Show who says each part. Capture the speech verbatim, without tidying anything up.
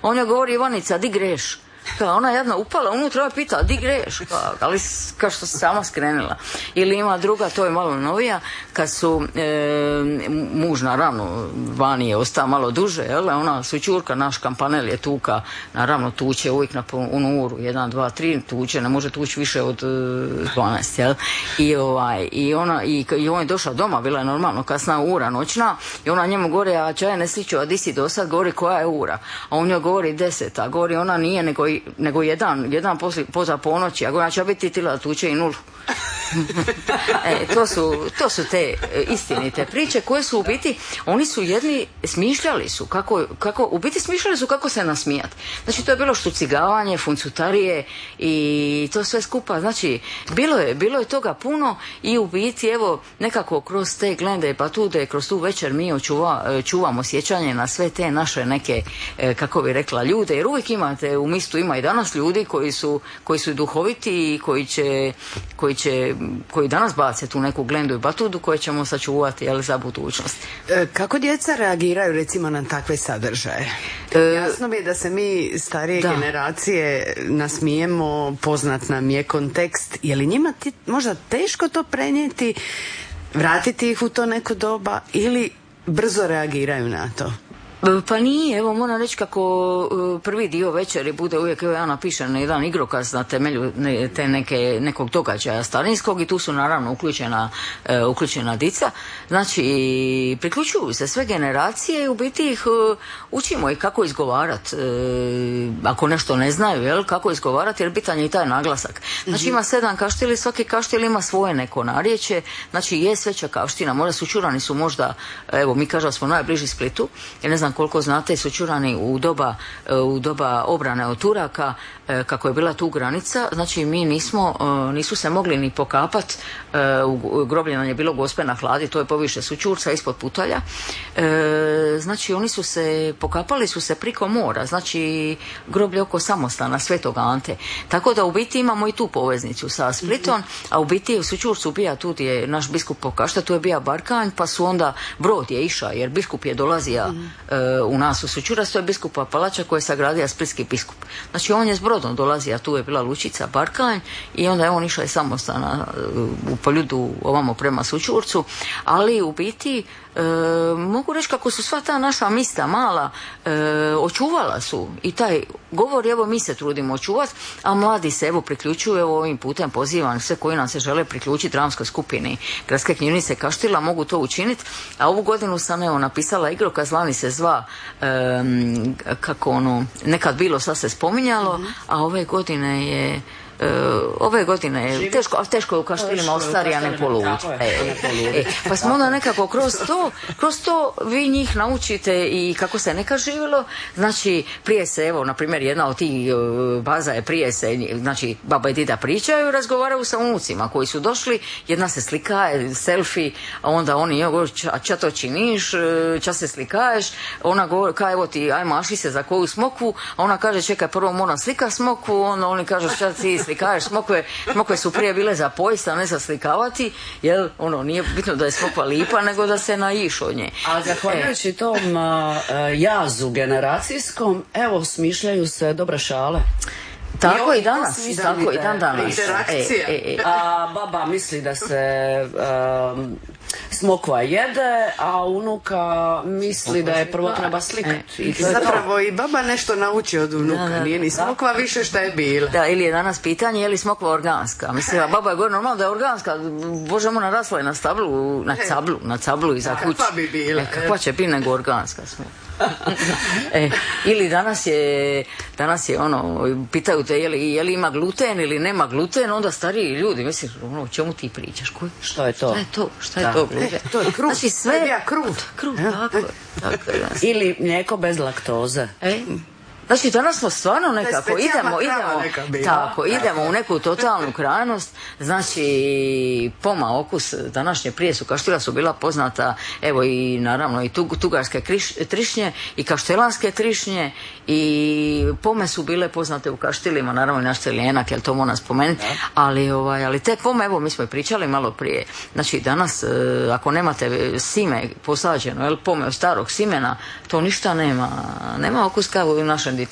Speaker 1: On joj govori, Ivanica, di greš? Kao ona jedna upala unutra i pita, di greš? Kao, ali kao što se sama skrenila. Ili ima druga, to je malo novija, kad su e, muž naravno vani je ostao malo duže, jel? Ona sućurka, naš kampanel je tuka, naravno tuče uvijek na punu uru, jedan, dva, tri tuče, ne može tući više od dvanaest, jel? I, ovaj, i, ona, i, i on je došao doma, bila je normalno kasna ura noćna i ona njemu govori, a čaje ne sliču, a di si do sad, govori koja je ura? A on joj govori deset, a govori ona nije, nego nego jedan, jedan posli, poza ponoći, a ja ću biti tila tuče i nulu. e, to, su, to su te istinite priče koje su u biti, oni su jedni smišljali su kako, kako, u biti smišljali su kako se nasmijati. Znači to je bilo štucigavanje, funcutarije i to sve skupa, znači bilo je, bilo je toga puno i u biti evo nekako kroz te glende i patude, kroz tu večer mi očuva, čuvamo sjećanje na sve te naše neke, kako bi rekla, ljude, jer uvijek imate u mistu, ima i danas ljudi koji su, koji su duhoviti i koji će, koji će koji danas bace tu neku glendu i batudu koju ćemo sačuvati, jel, za budućnost.
Speaker 2: E, kako djeca reagiraju recimo na takve sadržaje? E, Jasno mi je da se mi starije da. generacije nasmijemo, poznat nam je kontekst. Je li njima ti, možda teško to prenijeti, vratiti ih u to neko doba ili brzo reagiraju na to?
Speaker 1: Pa nije, evo moram reći kako prvi dio večeri bude uvijek, evo ja napišem jedan igrokaz na temelju te neke, nekog događaja starinskog i tu su naravno uključena, uh, uključena dica. Znači, priključuju se sve generacije i u biti ih uh, učimo ih kako izgovarati. Uh, ako nešto ne znaju, jel, kako izgovarati, jer bitan je i taj naglasak. Znači ima sedam kaštili, svaki kaštil ima svoje neko narječje, znači je sveća kaština, možda sučurani su možda, evo mi kažemo smo najbliži Splitu, jer ne znam koliko znate, sučurani u doba, u doba obrane od Turaka, kako je bila tu granica, znači mi nismo, nisu se mogli ni pokapati, u groblje nam je bilo Gospe na Hladi, to je poviše Sućurca, ispod Putalja, znači oni su se, pokapali su se priko mora, znači groblje oko Samostana, Svetog Ante, tako da u biti imamo i tu poveznicu sa Splitom, a u biti u Sućurcu bija, tu je naš biskup Pokašta, tu je bija Barkanj, pa su onda brod je išao, jer biskup je dolazija mm. u nas u Sućurac, to je biskupa Palača koji je sagradio splitski biskup. Znači on je s brodom dolazio, a tu je bila lučica Barkanj i onda je on išao iz Samostana u Poljudu ovamo prema Sućurcu, ali u biti E, mogu reći kako su sva ta naša mista mala e, očuvala su i taj govor, evo mi se trudimo očuvati, a mladi se evo priključuju, evo ovim putem pozivam sve koji nam se žele priključiti dramskoj skupini Gradske knjižnice Kaštila, mogu to učiniti, a ovu godinu sam evo napisala igrokaz, lani se zva e, kako ono, nekad bilo, sad se spominjalo, mm-hmm. a ove godine je Uh, ove godine je teško, ali teško je u Kaštilima ostari, a ne poluđi. E, e, pa smo onda nekako kroz to, kroz to vi njih naučite i kako se neka živjelo. Znači, prije se, evo, na primjer, jedna od tih uh, baza je prije se, znači, baba i dida pričaju i razgovaraju sa unucima koji su došli, jedna se slika, selfie, a onda oni, evo, govori, ča, ča to činiš, ča se slikaješ, ona govori, ka, evo ti, aj maši se za koju smokvu, a ona kaže, čekaj, prvo moram slika smokvu, onda oni kažu, šta ti slikaš, smokve, smokve su prije bile za pojest, a ne za slikavati, jer ono, nije bitno da je smokva lipa, nego da se naiš od nje.
Speaker 3: A zahvaljujući e. tom uh, jazu generacijskom, evo, smišljaju se dobre šale.
Speaker 1: Tako i danas, tako i dan danas.
Speaker 3: Interakcija. E, e, e. A baba misli da se um, smokva jede, a unuka misli da je prvo treba slikati.
Speaker 2: E, zapravo i baba nešto nauči od unuka, da, da, nije ni smokva da. više šta je bila.
Speaker 1: Da, ili je danas pitanje je li smokva organska. Mislim, baba je govorila normalno da je organska, Bože, ona rasla je na stablu, na cablu, na cablu iza kuće.
Speaker 2: Kakva bi bila?
Speaker 1: E, kakva će biti nego organska smokva. E, ili danas je danas je ono, pitaju te je li, je li ima gluten ili nema gluten, onda stariji ljudi misliš, ono, o čemu ti pričaš, Ko,
Speaker 3: što je to?
Speaker 1: Šta je to? Šta je da. to gluten?
Speaker 2: E, to je kruh,
Speaker 1: znači, sve,
Speaker 2: to je kruh.
Speaker 1: Kruh, tako je. Tako je,
Speaker 3: ili mlijeko bez laktoze.
Speaker 1: E, znači danas smo stvarno nekako idemo, idemo, tako, idemo u neku totalnu krajnost, znači poma, okus današnje prije su Kaštila su bila poznata, evo i naravno i tug, tugarske kriš, trišnje i kaštelanske trišnje i pome su bile poznate u Kaštilima, naravno i naš Celijenak, jel to moram spomenuti, ali, ovaj, ali te pome, evo mi smo i pričali malo prije, znači danas ako nemate sime posađeno, jel pome od starog simena, to ništa nema, nema okus kao u našem